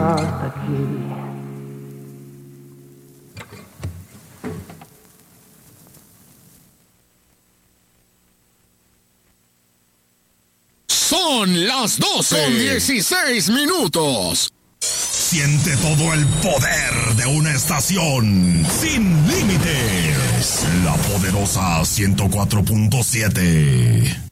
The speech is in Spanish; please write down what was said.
hasta aquí. Son las 12:16. Siente todo el poder de una estación sin límites. La poderosa 104.7.